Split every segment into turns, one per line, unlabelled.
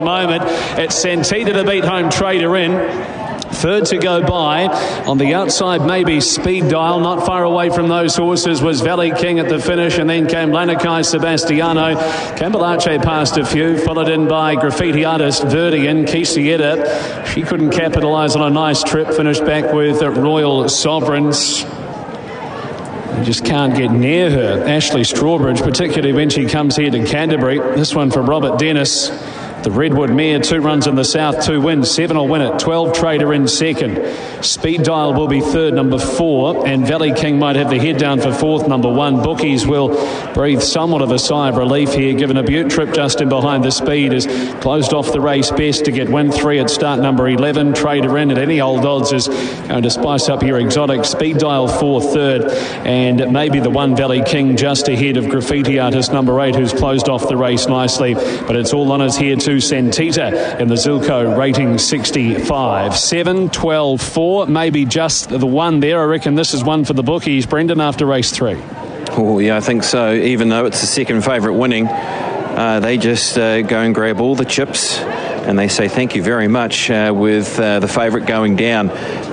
Moment, it's Santita to beat Home Trader in. Third to go by. On the outside, maybe Speed Dial. Not far away from those horses was Valley King at the finish, and then came Lanakai Sebastiano. Cambalache passed a few, followed in by Graffiti Artist Verdi and Kisieta. She couldn't capitalise on a nice trip. Finished back with Royal Sovereigns. You just can't get near her. Ashley Strawbridge, particularly when she comes here to Canterbury. This one for Robert Dennis. The Redwood mare, 2 runs in the south, 2 wins, 7 will win it, 12 Trader in second. Speed Dial will be third, number 4, and Valley King might have the head down for fourth, number 1. Bookies will breathe somewhat of a sigh of relief here, given a Butte trip just in behind the speed has closed off the race best to get win 3 at start number 11. Trader in at any old odds is going to spice up your exotic. Speed Dial 4th, third, and maybe the 1 Valley King just ahead of Graffiti Artist number 8, who's closed off the race nicely, but it's all on us here too. Santita in the Zilco, rating 65. 7, 12, 4, maybe just the 1 there. I reckon this is one for the bookies, Brendan, after race 3.
Oh, yeah, I think so. Even though it's the second favourite winning, they just go and grab all the chips and they say thank you very much with the favourite going down.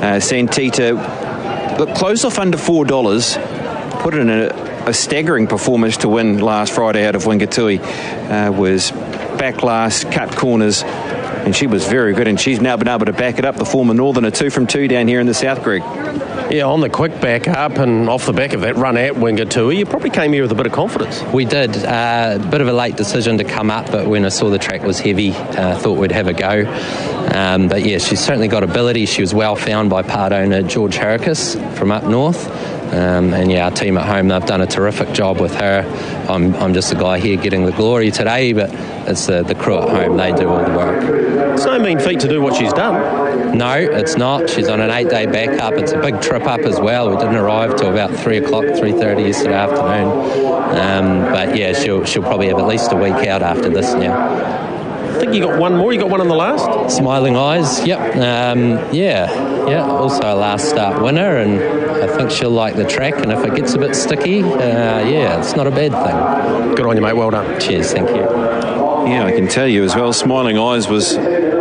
Santita, look, closed off under $4, put in a staggering performance to win last Friday out of Wingatui. Was back last, cut corners, and she was very good, and she's now been able to back it up. The former Northerner, 2 from 2 down here in the South, Greg.
Yeah, on the quick back up and off the back of that run at Wingatui, you probably came here with a bit of confidence.
We did. A bit of a late decision to come up, but when I saw the track was heavy, thought we'd have a go. But yeah, she's certainly got ability. She was well found by part owner George Heracus from up north. And yeah, our team at home, they've done a terrific job with her. I'm just a guy here getting the glory today, but it's the crew at home, they do all the work.
It's no mean feat to do what she's done.
No, it's not. She's on an 8-day backup. It's a big trip up as well. We didn't arrive till about 3 o'clock, 3:30 yesterday afternoon. But yeah, she'll probably have at least a week out after this now.
I think you got one more. You got one on the last?
Smiling Eyes, yep. Yeah, also a last start winner, and I think she'll like the track, and if it gets a bit sticky, yeah, it's not a bad thing.
Good on you, mate. Well done.
Cheers, thank you.
Yeah, I can tell you as well, Smiling Eyes was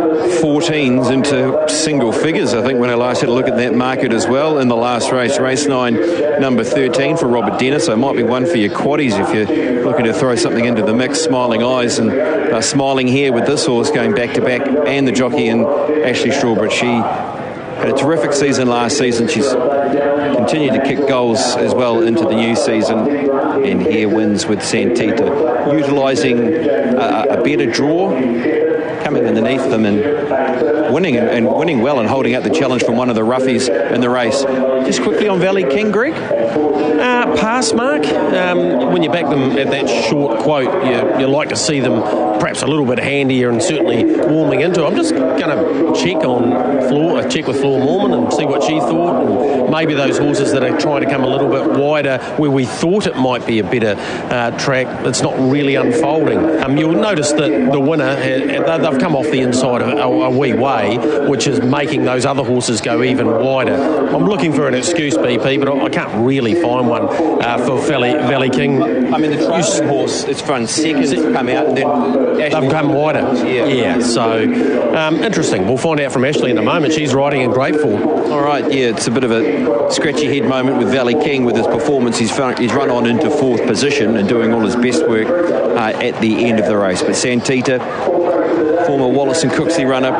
14s into single figures, I think, when I last had a look at that market as well in the last race. Race 9, number 13 for Robert Dennis, so it might be one for your quaddies if you're looking to throw something into the mix. Smiling Eyes, and smiling here with this horse going back to back, and the jockey and Ashley Strawbridge. She had a terrific season last season. She's continued to kick goals as well into the new season, and here wins with Santita, utilising a better draw, coming underneath them and winning well and holding out the challenge from one of the roughies in the race. Just quickly on Valley King, Greg?
Pass mark. When you back them at that short quote, you like to see them perhaps a little bit handier and certainly warming into it. I'm just going to check with Flora Mormon and see what she thought, and maybe those horses that are trying to come a little bit wider where we thought it might be a better track, it's not really unfolding. You'll notice that the winner, they've come off the inside a wee way, which is making those other horses go even wider. I'm looking for an excuse, BP, but I can't really find one for Valley King.
I mean, the trailing horse, it's run second, come out, and then
they've come wider. Yeah. So interesting. We'll find out from Ashley in a moment. She's riding in great form. All
right. Yeah, it's a bit of a scratchy head moment with Valley King with his performance. He's run on into 4th position and doing all his best work at the end of the race. But Santita, former Wallace and Cooksey runner,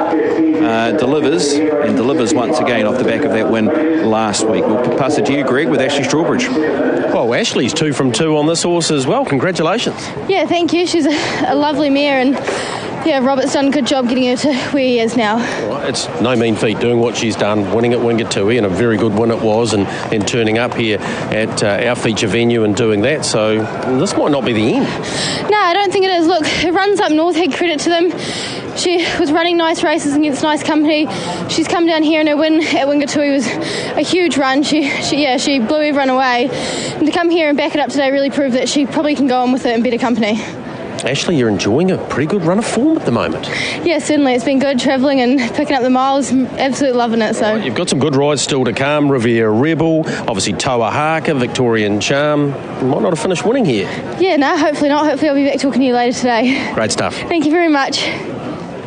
delivers once again off the back of that win last week. We'll pass it to you, Greg, with Ashley Strawbridge.
Well, Ashley's 2 from 2 on this horse as well. Congratulations.
Yeah, thank you. She's a lovely mare, and yeah, Robert's done a good job getting her to where he is now.
Well, it's no mean feat doing what she's done, winning at Wingatui, and a very good win it was, and turning up here at our feature venue and doing that. So this might not be the end.
No, I don't think it is. Look, it runs up north, had credit to them. She was running nice races against nice company. She's come down here, and her win at Wingatui was a huge run. She blew everyone away. And to come here and back it up today really proved that she probably can go on with it in better company.
Ashley, you're enjoying a pretty good run of form at the moment.
Yeah, certainly. It's been good travelling and picking up the miles. Absolutely loving it. So
you've got some good rides still to come. Riviera Rebel, obviously Toa Haka, Victorian Charm. You might not have finished winning here.
Yeah, no, hopefully not. Hopefully I'll be back talking to you later today.
Great stuff.
Thank you very much.